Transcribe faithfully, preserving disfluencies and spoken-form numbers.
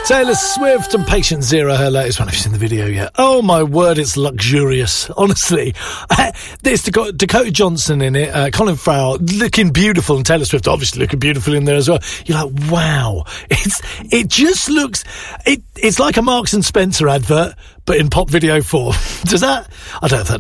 Taylor Swift and Patient Zero, her latest one. Have you seen the video yet? Oh my word, it's luxurious. Honestly, there's Dakota, Dakota Johnson in it, uh, Colin Farrell looking beautiful, and Taylor Swift obviously looking beautiful in there as well. You're like, wow, it's it just looks it it's like a Marks and Spencer advert, but in pop video form. Does that? I don't know if that